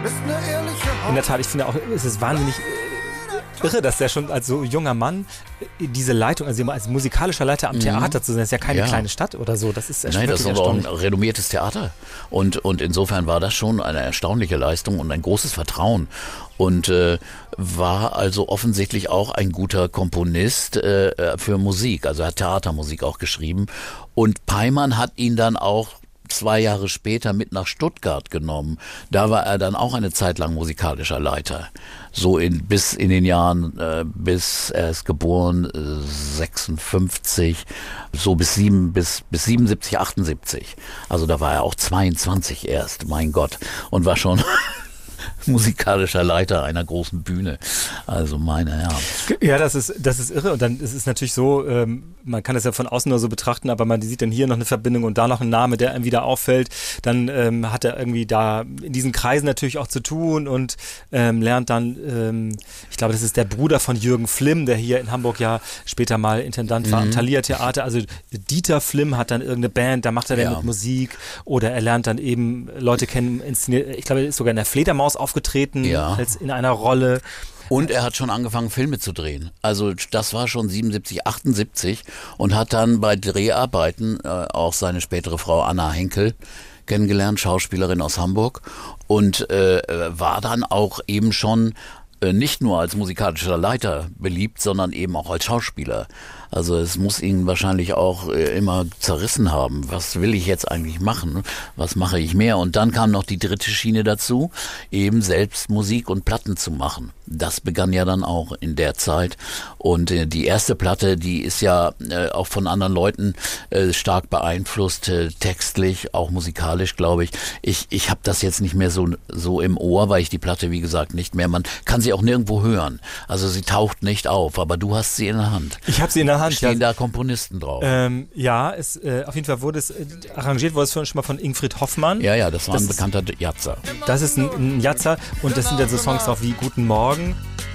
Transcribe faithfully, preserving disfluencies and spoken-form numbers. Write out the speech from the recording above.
In der Tat, ich finde auch, es ist wahnsinnig irre, dass der schon als so junger Mann diese Leitung, also als musikalischer Leiter am Theater zu sein, das ist ja keine ja. kleine Stadt oder so, das ist Nein, das ist aber auch ein renommiertes Theater und, und insofern war das schon eine erstaunliche Leistung und ein großes Vertrauen und äh, war also offensichtlich auch ein guter Komponist äh, für Musik, also er hat Theatermusik auch geschrieben und Peimann hat ihn dann auch zwei Jahre später mit nach Stuttgart genommen. Da war er dann auch eine Zeit lang musikalischer Leiter. So in, bis in den Jahren, äh, bis er ist geboren, äh, sechsundfünfzig, so bis sieben, bis, bis siebenundsiebzig, achtundsiebzig. Also da war er auch zweiundzwanzig erst, mein Gott. Und war schon musikalischer Leiter einer großen Bühne. Also meine, ja. Ja, das ist, das ist irre. Und dann ist es natürlich so, ähm, man kann es ja von außen nur so betrachten, aber man sieht dann hier noch eine Verbindung und da noch ein Name, der einem wieder auffällt. Dann ähm, hat er irgendwie da in diesen Kreisen natürlich auch zu tun und ähm, lernt dann, ähm, ich glaube, das ist der Bruder von Jürgen Flimm, der hier in Hamburg ja später mal Intendant war mhm. am Thalia Theater. Also Dieter Flimm hat dann irgendeine Band, da macht er dann ja. mit Musik oder er lernt dann eben Leute kennen, inszeniert, ich glaube, er ist sogar in der Fledermaus aufgetreten, ja. als in einer Rolle. Und er hat schon angefangen, Filme zu drehen. Also das war schon siebenundsiebzig, achtundsiebzig und hat dann bei Dreharbeiten äh, auch seine spätere Frau Anna Henkel kennengelernt, Schauspielerin aus Hamburg und äh, war dann auch eben schon äh, nicht nur als musikalischer Leiter beliebt, sondern eben auch als Schauspieler. Also es muss ihn wahrscheinlich auch äh, immer zerrissen haben. Was will ich jetzt eigentlich machen? Was mache ich mehr? Und dann kam noch die dritte Schiene dazu, eben selbst Musik und Platten zu machen. Das begann ja dann auch in der Zeit. Und äh, die erste Platte, die ist ja äh, auch von anderen Leuten äh, stark beeinflusst, äh, textlich, auch musikalisch, glaube ich. Ich, ich habe das jetzt nicht mehr so, so im Ohr, weil ich die Platte, wie gesagt, nicht mehr, man kann sie auch nirgendwo hören. Also sie taucht nicht auf, aber du hast sie in der Hand. Ich habe sie in der Hand. Stehen ja. da Komponisten drauf? Ähm, ja, es, äh, auf jeden Fall wurde es äh, arrangiert, wurde es schon mal von Ingfried Hoffmann. Ja, ja, das war das ein bekannter Jatzer. Das ist ein, ein Jatzer und das sind dann so Songs drauf wie Guten Morgen.